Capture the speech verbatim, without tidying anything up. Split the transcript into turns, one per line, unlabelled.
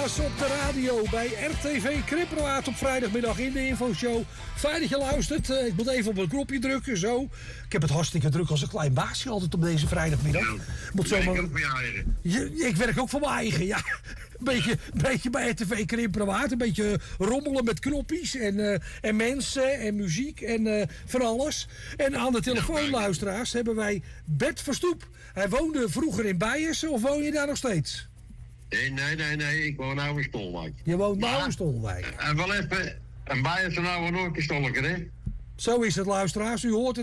Thomas op de radio bij R T V Kripraat op vrijdagmiddag in de infoshow. Fijn dat je luistert. Uh, ik moet even op een knopje drukken, zo. Ik heb het hartstikke druk als een klein baasje altijd op deze vrijdagmiddag.
Nou,
moet
werk
zomaar...
ook voor je eigen.
Je, ik werk ook voor mijn eigen, ja. Een beetje, beetje bij R T V Kripraat. Een beetje rommelen met knopjes en, uh, en mensen en muziek en uh, van alles. En aan de telefoonluisteraars hebben wij Bert Verstoep. Hij woonde vroeger in Beiersen of woon je daar nog steeds?
Nee, nee, nee, nee. Ik woon nou in Stolwijk.
Je woont nou in Stolwijk.
En wel even, een Beierse nou een Noorderstolker, hè?
Zo is het, luisteraars. U hoort het.